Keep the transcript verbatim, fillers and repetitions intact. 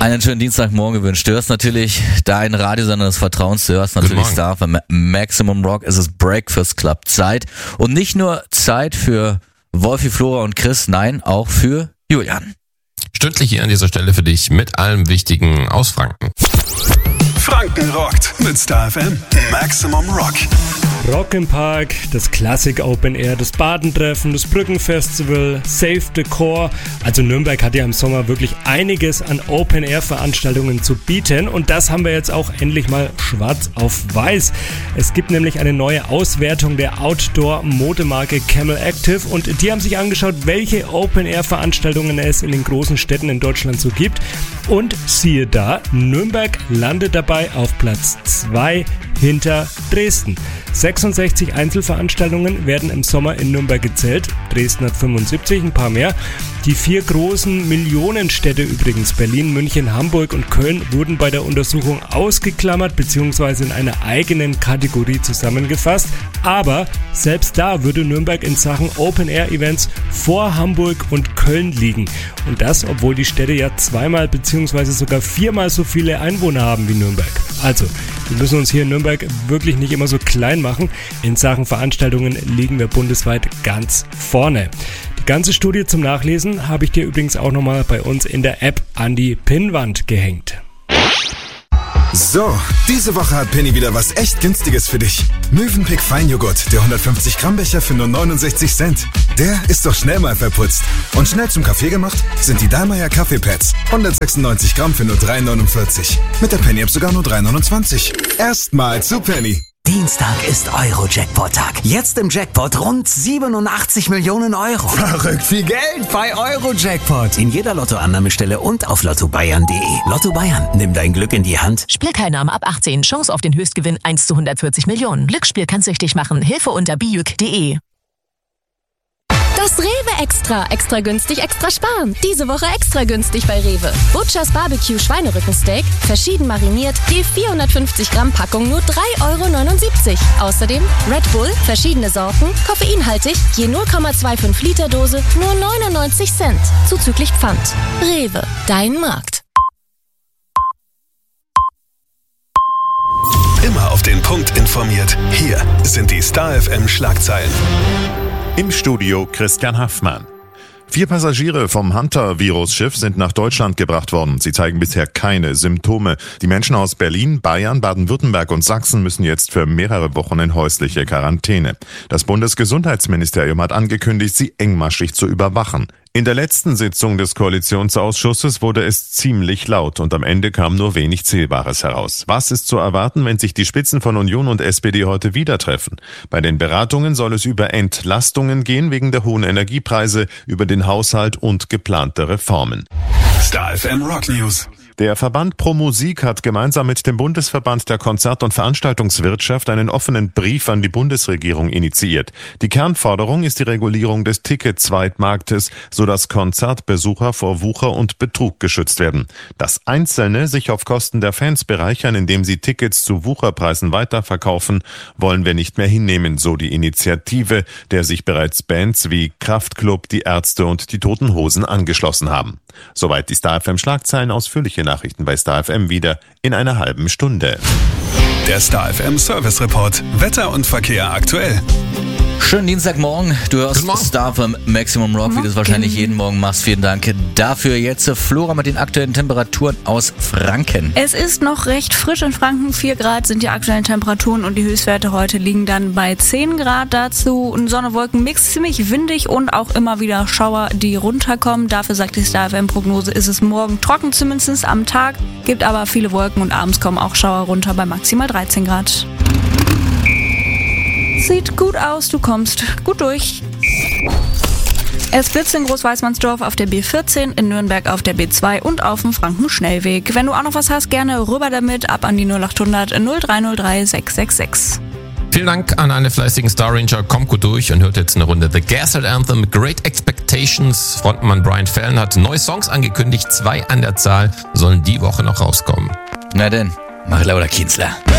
Einen schönen Dienstagmorgen gewünscht. Du hörst natürlich dein Radiosender des Vertrauens. Du hörst natürlich Star für Maximum Rock. Es ist Breakfast Club Zeit. Und nicht nur Zeit für Wolfi, Flora und Chris, nein, auch für Julian. Stündlich hier an dieser Stelle für dich mit allem Wichtigen aus Franken. Franken rockt mit Star F M Maximum Rock. Rock im Park, das Classic Open Air, das Badentreffen, das Brückenfestival, Save the Core. Also Nürnberg hat ja im Sommer wirklich einiges an Open Air Veranstaltungen zu bieten und das haben wir jetzt auch endlich mal schwarz auf weiß. Es gibt nämlich eine neue Auswertung der Outdoor-Modemarke Camel Active und die haben sich angeschaut, welche Open Air Veranstaltungen es in den großen Städten in Deutschland so gibt. Und siehe da, Nürnberg landet dabei auf Platz zwei hinter Dresden. sechsundsechzig Einzelveranstaltungen werden im Sommer in Nürnberg gezählt. Dresden hat fünfundsiebzig, ein paar mehr. Die vier großen Millionenstädte übrigens, Berlin, München, Hamburg und Köln, wurden bei der Untersuchung ausgeklammert bzw. in einer eigenen Kategorie zusammengefasst. Aber selbst da würde Nürnberg in Sachen Open-Air-Events vor Hamburg und Köln liegen. Und das, obwohl die Städte ja zweimal bzw. sogar viermal so viele Einwohner haben wie Nürnberg. Also, wir müssen uns hier in Nürnberg wirklich nicht immer so klein machen. In Sachen Veranstaltungen liegen wir bundesweit ganz vorne. Die ganze Studie zum Nachlesen habe ich dir übrigens auch nochmal bei uns in der App an die Pinnwand gehängt. So, diese Woche hat Penny wieder was echt Günstiges für dich. Mövenpick Feinjoghurt, der hundertfünfzig Gramm Becher für nur neunundsechzig Cent. Der ist doch schnell mal verputzt. Und schnell zum Kaffee gemacht sind die Dallmayr Kaffeepads. hundertsechsundneunzig Gramm für nur drei neunundvierzig. Mit der Penny-App sogar nur drei neunundzwanzig. Erstmal zu Penny. Dienstag ist Euro-Jackpot-Tag. Jetzt im Jackpot rund siebenundachtzig Millionen Euro. Verrückt viel Geld bei Euro-Jackpot. In jeder Lottoannahmestelle und auf lotto bayern punkt de. Lotto Bayern, nimm dein Glück in die Hand. Spielteilnahme ab achtzehn. Chance auf den Höchstgewinn eins zu hundertvierzig Millionen. Glücksspiel kann süchtig machen. Hilfe unter bijuk punkt de. Das Rewe Extra. Extra günstig, extra sparen. Diese Woche extra günstig bei Rewe. Butchers Barbecue Schweinerückensteak, verschieden mariniert, die vierhundertfünfzig Gramm Packung nur drei Euro neunundsiebzig. Außerdem Red Bull, verschiedene Sorten, koffeinhaltig, je null Komma fünfundzwanzig Liter Dose, nur neunundneunzig Cent. Zuzüglich Pfand. Rewe, dein Markt. Immer auf den Punkt informiert. Hier sind die Star F M Schlagzeilen. Im Studio Christian Haffmann. Vier Passagiere vom Hunter-Virus-Schiff sind nach Deutschland gebracht worden. Sie zeigen bisher keine Symptome. Die Menschen aus Berlin, Bayern, Baden-Württemberg und Sachsen müssen jetzt für mehrere Wochen in häusliche Quarantäne. Das Bundesgesundheitsministerium hat angekündigt, sie engmaschig zu überwachen. In der letzten Sitzung des Koalitionsausschusses wurde es ziemlich laut und am Ende kam nur wenig Zählbares heraus. Was ist zu erwarten, wenn sich die Spitzen von Union und S P D heute wieder treffen? Bei den Beratungen soll es über Entlastungen gehen wegen der hohen Energiepreise, über den Haushalt und geplante Reformen. Star F M Rock News. Der Verband Pro Musik hat gemeinsam mit dem Bundesverband der Konzert- und Veranstaltungswirtschaft einen offenen Brief an die Bundesregierung initiiert. Die Kernforderung ist die Regulierung des Ticket-Zweitmarktes, sodass Konzertbesucher vor Wucher und Betrug geschützt werden. Dass Einzelne sich auf Kosten der Fans bereichern, indem sie Tickets zu Wucherpreisen weiterverkaufen, wollen wir nicht mehr hinnehmen, so die Initiative, der sich bereits Bands wie Kraftklub, die Ärzte und die Toten Hosen angeschlossen haben. Soweit die Star F M Schlagzeilen, ausführliche Nachrichten bei Star F M wieder in einer halben Stunde. Der Star F M Service Report. Wetter und Verkehr aktuell. Schönen Dienstagmorgen. Du hörst Star vom Maximum Rock, wie du es wahrscheinlich jeden Morgen machst. Vielen Dank dafür. Jetzt Flora mit den aktuellen Temperaturen aus Franken. Es ist noch recht frisch in Franken. vier Grad sind die aktuellen Temperaturen und die Höchstwerte heute liegen dann bei zehn Grad. Dazu ein Sonne-Wolken-Mix, ziemlich windig und auch immer wieder Schauer, die runterkommen. Dafür sagt die Star F M-Prognose, ist es morgen trocken, zumindest am Tag. Gibt aber viele Wolken und abends kommen auch Schauer runter bei maximal dreizehn Grad. Sieht gut aus, du kommst gut durch. Es blitzt in Großweißmannsdorf auf der B vierzehn, in Nürnberg auf der B zwei und auf dem Franken-Schnellweg. Wenn du auch noch was hast, gerne rüber damit, ab an die null acht hundert null drei null drei sechs sechs sechs. Vielen Dank an alle fleißigen Star Ranger. Kommt gut durch und hört jetzt eine Runde The Gaslight Anthem Great Expectations. Frontmann Brian Fallon hat neue Songs angekündigt, zwei an der Zahl sollen die Woche noch rauskommen. Na denn, mach lauter Kienzler.